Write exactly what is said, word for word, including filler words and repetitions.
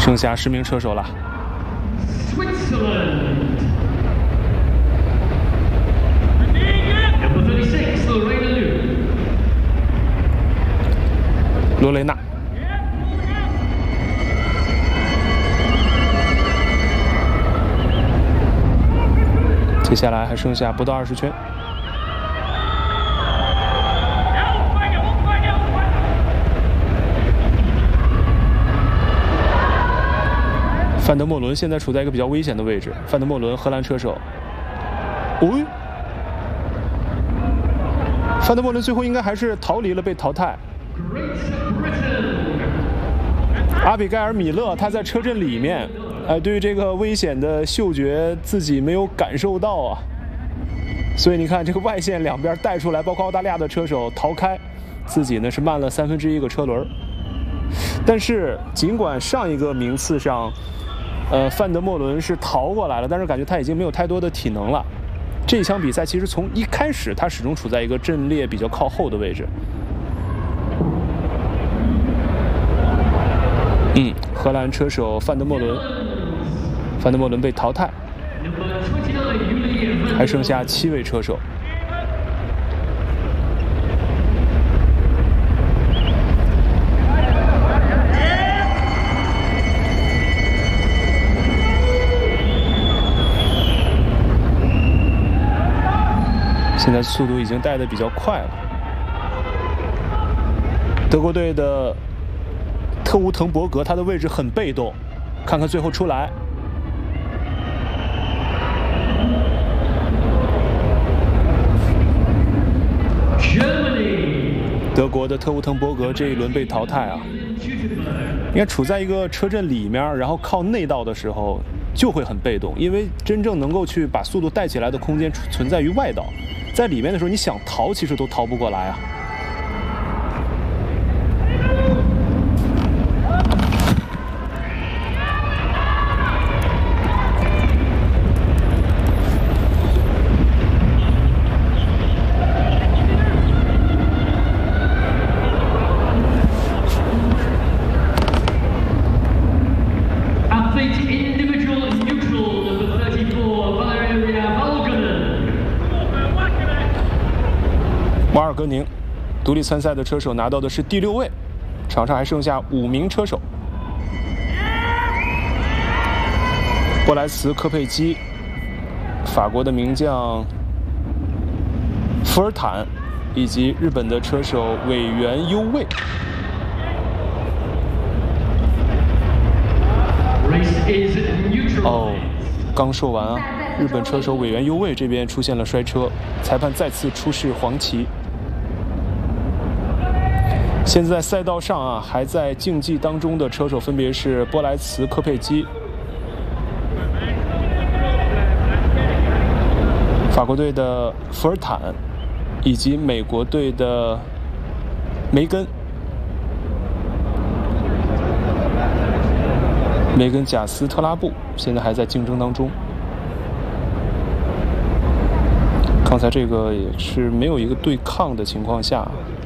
剩下十名车手了。罗雷纳。 接下来还剩下不到二十圈。范德莫伦现在处在一个比较危险的位置。范德莫伦，荷兰车手。哦，范德莫伦最后应该还是逃离了被淘汰。阿比盖尔·米勒他在车阵里面。 哎，对于这个危险的嗅觉自己没有感受到啊，所以你看这个外线两边带出来，包括澳大利亚的车手逃开，自己呢是慢了三分之一个车轮。但是尽管上一个名次上，呃，范德莫伦是逃过来了，但是感觉他已经没有太多的体能了。这场比赛其实从一开始他始终处在一个阵列比较靠后的位置。嗯，荷兰车手范德莫伦。 范德莫伦被淘汰，还剩下七位车手。现在速度已经带的比较快了。德国队的特乌滕伯格，他的位置很被动，看看最后出来。 德国的特乌滕伯格这一轮被淘汰啊！应该处在一个车阵里面，然后靠内道的时候就会很被动，因为真正能够去把速度带起来的空间存在于外道，在里面的时候你想逃其实都逃不过来啊。 瓦尔格宁，独立参赛的车手拿到的是第六位，场上还剩下五名车手。布莱茨科佩基，法国的名将福尔坦，以及日本的车手尾原优卫。哦，刚说完啊，日本车手尾原优卫这边出现了摔车，裁判再次出示黄旗。 现在赛道上啊，还在竞技当中的车手分别是波莱茨科佩基、法国队的福尔坦，以及美国队的梅根。梅根贾斯特拉布现在还在竞争当中。刚才这个也是没有一个对抗的情况下。